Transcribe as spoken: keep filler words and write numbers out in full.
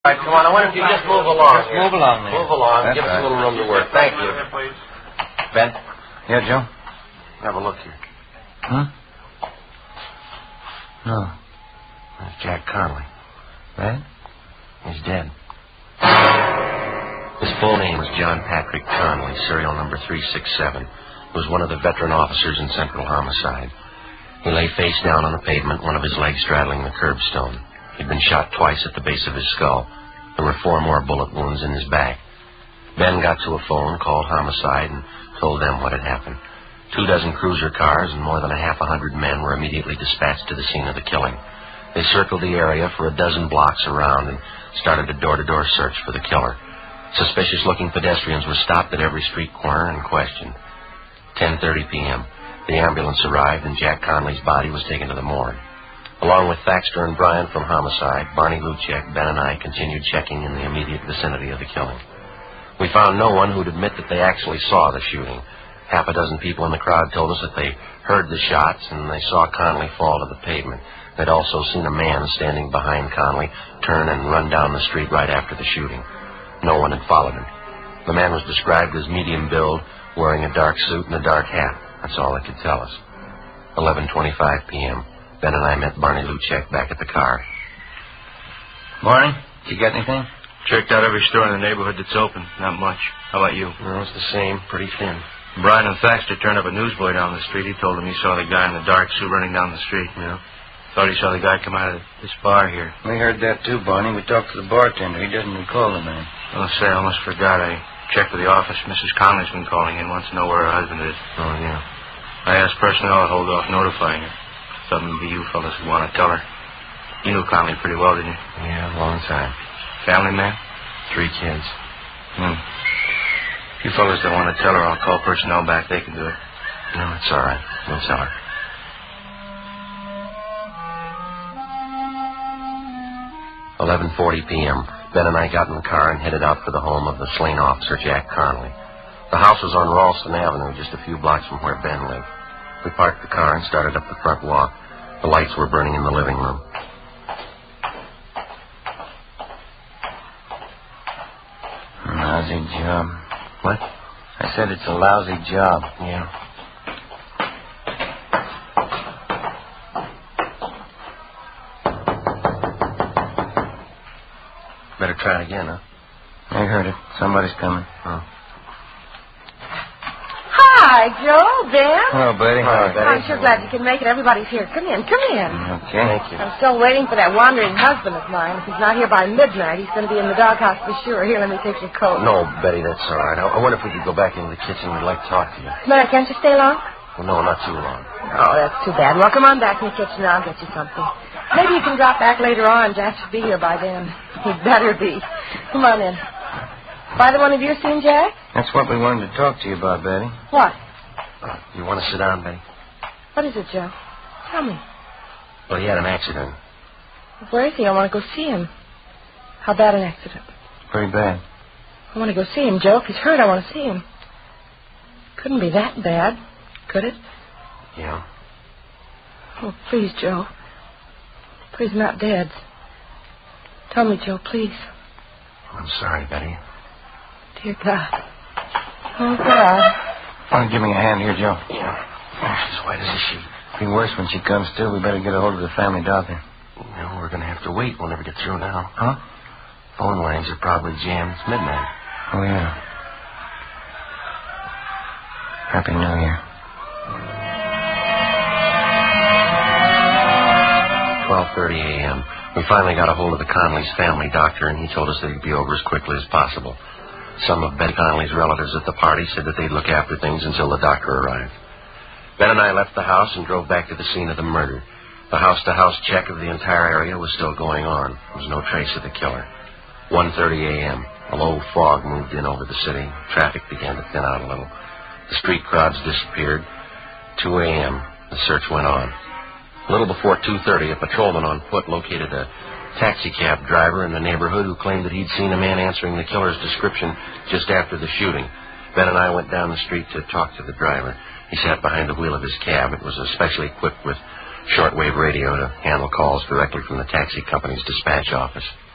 All right, come on. I wonder if you just move along. Just move along, man. Move along. That's Give us right. a little room to work. Thank you. Ben? Yeah, Joe? Have a look here. Huh? No. That's Jack Conley. That? He's dead. His full name was John Patrick Conley, serial number three six seven. He was one of the veteran officers in Central Homicide. He lay face down on the pavement, one of his legs straddling the curbstone. He'd been shot twice at the base of his skull. There were four more bullet wounds in his back. Ben got to a phone, called Homicide, and told them what had happened. Two dozen cruiser cars and more than a half a hundred men were immediately dispatched to the scene of the killing. They circled the area for a dozen blocks around and started a door-to-door search for the killer. Suspicious-looking pedestrians were stopped at every street corner and questioned. ten thirty p.m. The ambulance arrived and Jack Conley's body was taken to the morgue. Along with Thaxter and Bryan from Homicide, Barney Luchek, Ben, and I continued checking in the immediate vicinity of the killing. We found no one who'd admit that they actually saw the shooting. Half a dozen people in the crowd told us that they heard the shots and they saw Conley fall to the pavement. They'd also seen a man standing behind Conley turn and run down the street right after the shooting. No one had followed him. The man was described as medium build, wearing a dark suit and a dark hat. That's all they could tell us. eleven twenty-five p.m. Ben and I met Barney Luchek back at the car. Morning. Did you get anything? Checked out every store in the neighborhood that's open. Not much. How about you? Well, it's the same. Pretty thin. Bryan and Thaxter turned up a newsboy down the street. He told him he saw the guy in the dark suit running down the street. Yeah. Thought he saw the guy come out of this bar here. We heard that too, Barney. We talked to the bartender. He doesn't recall the man. Well, say, I almost forgot. I checked with the office. Missus Conley's been calling in. Wants to know where her husband is. Oh, yeah. I asked personnel to hold off notifying her. Thought maybe you fellas would want to tell her. You knew Conley pretty well, didn't you? Yeah, long time. Family man? Three kids. Hmm. If you fellas don't want to tell her, I'll call personnel back. They can do it. No, it's all right. We'll tell her. eleven forty p.m. Ben and I got in the car and headed out for the home of the slain officer, Jack Conley. The house was on Ralston Avenue, just a few blocks from where Ben lived. We parked the car and started up the front walk. The lights were burning in the living room. Lousy job. What? I said it's a lousy job. Yeah. Better try it again, huh? I heard it. Somebody's coming. Oh. Hi, Joe, Ben. Hello, Betty. Hi, Betty. I'm sure glad you can make it. Everybody's here. Come in, come in. Okay. Thank you. I'm still waiting for that wandering husband of mine. If he's not here by midnight, he's going to be in the doghouse for sure. Here, let me take your coat. No, Betty, that's all right. I, I wonder if we could go back into the kitchen. We'd like to talk to you. Mother, can't you stay long? Well, no, not too long. Oh, that's too bad. Well, come on back in the kitchen. I'll get you something. Maybe you can drop back later on. Jack should be here by then. He'd better be. Come on in. By the one of you seen Jack? That's what we wanted to talk to you about, Betty. What? Uh, you want to sit down, Betty? What is it, Joe? Tell me. Well, he had an accident. Where is he? I want to go see him. How bad an accident? Pretty bad. I want to go see him, Joe. If he's hurt, I want to see him. Couldn't be that bad, could it? Yeah. Oh, please, Joe. Please, not dead. Tell me, Joe, please. I'm sorry, Betty. Dear God. Oh, God. Want to give me a hand here, Joe? Yeah. Oh, she's white as a sheet. Be worse when she comes to. We better get a hold of the family doctor. No, we're going to have to wait. We'll never get through now. Huh? Phone lines are probably jammed. It's midnight. Oh, yeah. Happy New Year. twelve thirty a.m. We finally got a hold of the Conley's family doctor, and he told us they'd be over as quickly as possible. Some of Ben Conley's relatives at the party said that they'd look after things until the doctor arrived. Ben and I left the house and drove back to the scene of the murder. The house-to-house check of the entire area was still going on. There was no trace of the killer. one thirty a.m. A low fog moved in over the city. Traffic began to thin out a little. The street crowds disappeared. two a.m. The search went on. A little before two thirty, a patrolman on foot located a taxicab driver in the neighborhood who claimed that he'd seen a man answering the killer's description just after the shooting. Ben and I went down the street to talk to the driver. He sat behind the wheel of his cab. It was especially equipped with shortwave radio to handle calls directly from the taxi company's dispatch office.